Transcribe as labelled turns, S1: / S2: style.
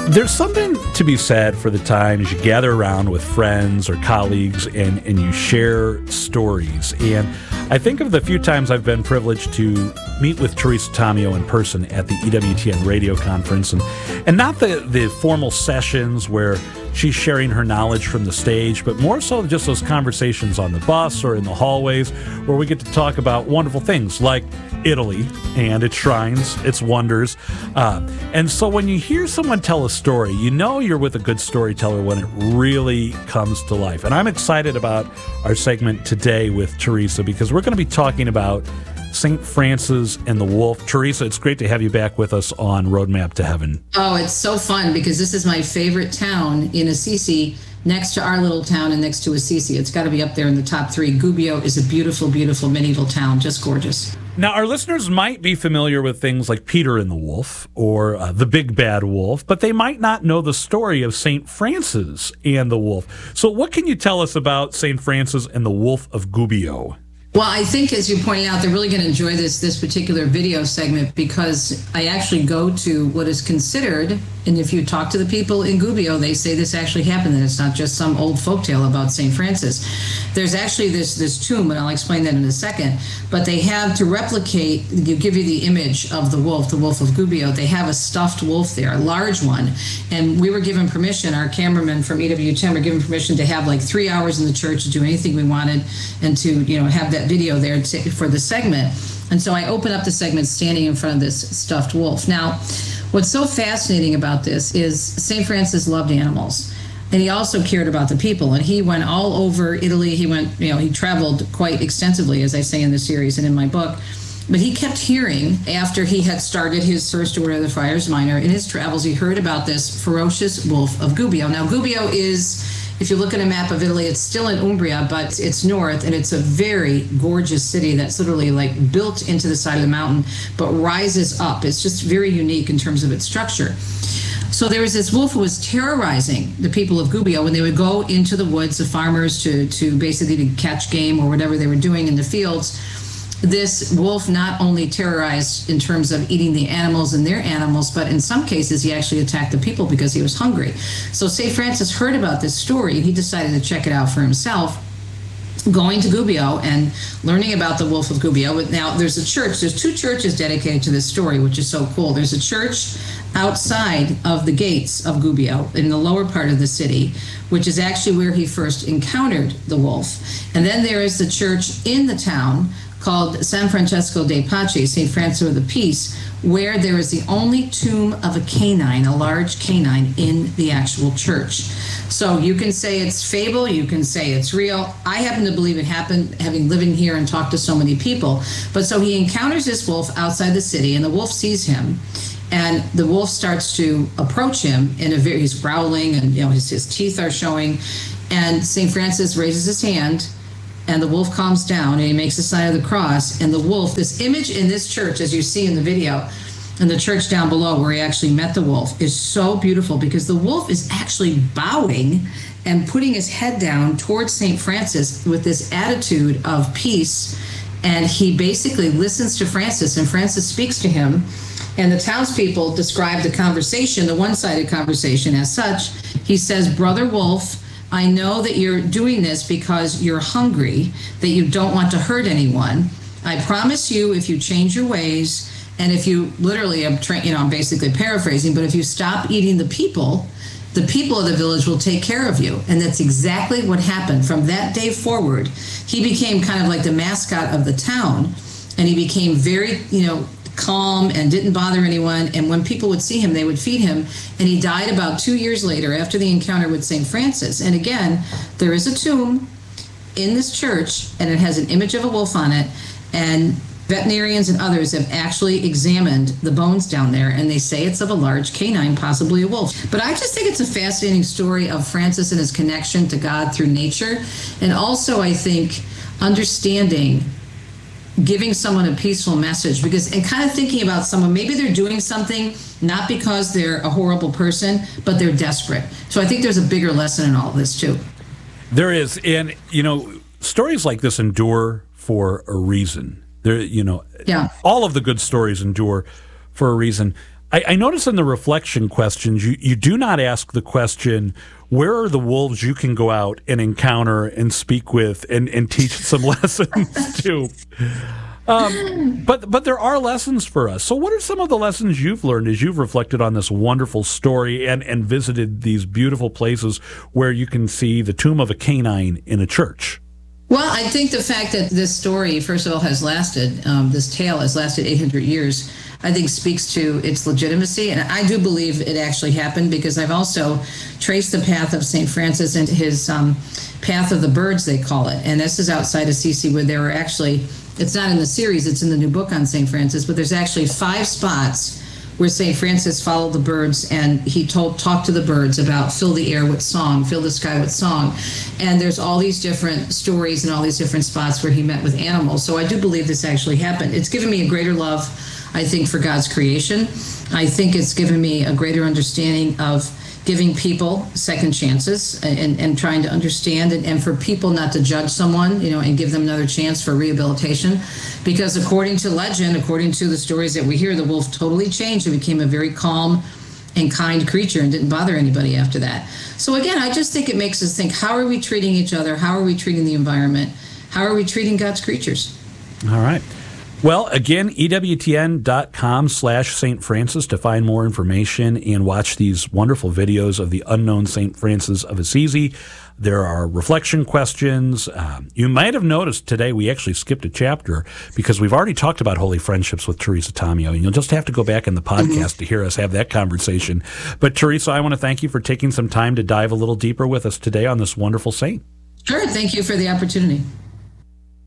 S1: There's something to be said for the times you gather around with friends or colleagues and you share stories. And I think of the few times I've been privileged to meet with Teresa Tomeo in person at the EWTN radio conference, and not the formal sessions where she's sharing her knowledge from the stage, but more so just those conversations on the bus or in the hallways where we get to talk about wonderful things like Italy and its shrines, its wonders. And so when you hear someone tell a story, you know you're with a good storyteller when it really comes to life. And I'm excited about our segment today with Teresa because we're going to be talking about St. Francis and the Wolf. Teresa, it's great to have you back with us on Roadmap to Heaven.
S2: Oh, it's so fun because this is my favorite town in Assisi, next to our little town and next to Assisi. It's got to be up there in the top three. Gubbio is a beautiful, beautiful medieval town, just gorgeous.
S1: Now, our listeners might be familiar with things like Peter and the Wolf or the Big Bad Wolf, but they might not know the story of St. Francis and the Wolf. So what can you tell us about St. Francis and the Wolf of Gubbio?
S2: Well, I think, as you pointed out, they're really going to enjoy this particular video segment because I actually go to what is considered, and if you talk to the people in Gubbio, they say this actually happened, and it's not just some old folktale about St. Francis. There's actually this tomb, and I'll explain that in a second, but they have to replicate, give you the image of the Wolf of Gubbio. They have a stuffed wolf there, a large one, and we were given permission, our cameramen from EWTN were given permission to have like 3 hours in the church to do anything we wanted and to, have that video there for the segment. And so I open up the segment standing in front of this stuffed wolf. Now, what's so fascinating about this is St. Francis loved animals. And he also cared about the people. And he went all over Italy. He traveled quite extensively, as I say in the series and in my book. But he kept hearing, after he had started his First Order of the Friars Minor, in his travels, he heard about this ferocious wolf of Gubbio. Now, Gubbio is, if you look at a map of Italy, it's still in Umbria, but it's north, and it's a very gorgeous city that's literally like built into the side of the mountain, but rises up. It's just very unique in terms of its structure. So there was this wolf who was terrorizing the people of Gubbio when they would go into the woods, the farmers, to basically to catch game or whatever they were doing in the fields. This wolf not only terrorized in terms of eating the animals and their animals, but in some cases he actually attacked the people because he was hungry. So St. Francis heard about this story and he decided to check it out for himself, going to Gubbio and learning about the Wolf of Gubbio. Now, there's two churches dedicated to this story, which is so cool. There's a church outside of the gates of Gubbio in the lower part of the city, which is actually where he first encountered the wolf. And then there is the church in the town called San Francesco de Pace, St. Francis of the Peace, where there is the only tomb of a canine, a large canine, in the actual church. So you can say it's fable, you can say it's real. I happen to believe it happened, having lived in here and talked to so many people. But so he encounters this wolf outside the city, and the wolf sees him, and the wolf starts to approach him he's growling, and his teeth are showing, and St. Francis raises his hand, and the wolf calms down, and he makes the sign of the cross, and the wolf, this image in this church, as you see in the video, in the church down below where he actually met the wolf, is so beautiful because the wolf is actually bowing and putting his head down towards St. Francis with this attitude of peace, and he basically listens to Francis, and Francis speaks to him, and the townspeople describe the conversation, the one-sided conversation, as such. He says, "Brother Wolf, I know that you're doing this because you're hungry, that you don't want to hurt anyone. I promise you, if you change your ways, and if you literally, I'm basically paraphrasing, but if you stop eating the people of the village will take care of you." And that's exactly what happened. From that day forward, he became kind of like the mascot of the town, and he became very, calm and didn't bother anyone. And when people would see him, they would feed him. And he died about 2 years later after the encounter with St. Francis. And again, there is a tomb in this church, and it has an image of a wolf on it. And veterinarians and others have actually examined the bones down there, and they say it's of a large canine, possibly a wolf. But I just think it's a fascinating story of Francis and his connection to God through nature. And also, I think, understanding giving someone a peaceful message, and kind of thinking about someone, maybe they're doing something not because they're a horrible person, but they're desperate. So I think there's a bigger lesson in all this too.
S1: There is, and stories like this endure for a reason. All of the good stories endure for a reason. I notice in the reflection questions, you do not ask the question, where are the wolves you can go out and encounter and speak with and teach some lessons to? But there are lessons for us. So what are some of the lessons you've learned as you've reflected on this wonderful story and visited these beautiful places where you can see the tomb of a canine in a church?
S2: Well, I think the fact that this story, first of all, has lasted, this tale has lasted 800 years, I think speaks to its legitimacy. And I do believe it actually happened because I've also traced the path of St. Francis and his path of the birds, they call it. And this is outside of Assisi, where there were actually, it's not in the series, it's in the new book on St. Francis, but there's actually 5 spots where St. Francis followed the birds and he talked to the birds about fill the air with song, fill the sky with song. And there's all these different stories and all these different spots where he met with animals. So I do believe this actually happened. It's given me a greater love, I think, for God's creation. I think it's given me a greater understanding of giving people second chances and trying to understand and for people not to judge someone, and give them another chance for rehabilitation. Because according to legend, according to the stories that we hear, the wolf totally changed and became a very calm and kind creature and didn't bother anybody after that. So again, I just think it makes us think, how are we treating each other? How are we treating the environment? How are we treating God's creatures?
S1: All right. Well, again, EWTN.com/St. Francis to find more information and watch these wonderful videos of the unknown St. Francis of Assisi. There are reflection questions. You might have noticed today we actually skipped a chapter because we've already talked about holy friendships with Teresa Tomeo, and you'll just have to go back in the podcast to hear us have that conversation. But Teresa, I want to thank you for taking some time to dive a little deeper with us today on this wonderful saint.
S2: Sure. Thank you for the opportunity.